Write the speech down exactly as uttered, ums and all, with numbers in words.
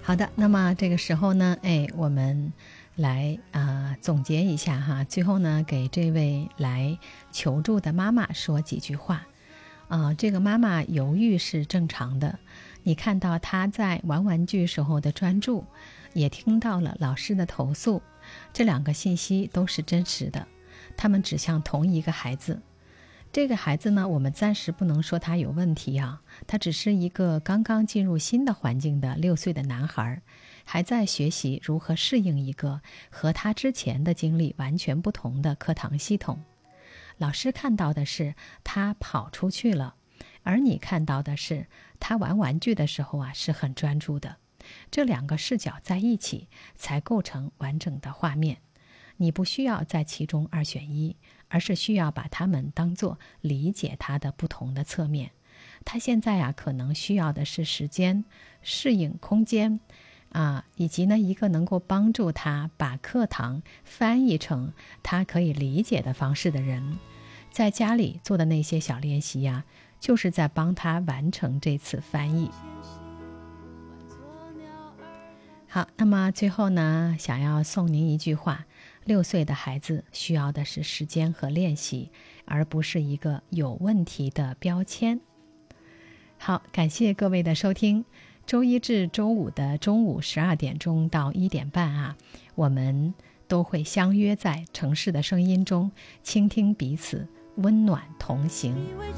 好的，那么这个时候呢，哎，我们来啊、呃、总结一下哈，最后呢，给这位来求助的妈妈说几句话。啊、呃，这个妈妈犹豫是正常的，你看到她在玩玩具时候的专注，也听到了老师的投诉，这两个信息都是真实的，他们指向同一个孩子。这个孩子呢，我们暂时不能说他有问题啊，他只是一个刚刚进入新的环境的六岁的男孩，还在学习如何适应一个和他之前的经历完全不同的课堂系统。老师看到的是他跑出去了，而你看到的是他玩玩具的时候啊是很专注的。这两个视角在一起才构成完整的画面。你不需要在其中二选一，而是需要把它们当作理解它的不同的侧面。他现在啊，可能需要的是时间、适应空间啊，以及呢一个能够帮助他把课堂翻译成他可以理解的方式的人。在家里做的那些小练习呀、啊，就是在帮他完成这次翻译。好，那么最后呢，想要送您一句话：六岁的孩子需要的是时间和练习，而不是一个有问题的标签。好，感谢各位的收听。周一至周五的中午十二点钟到一点半啊，我们都会相约在城市的声音中，倾听彼此，温暖同行。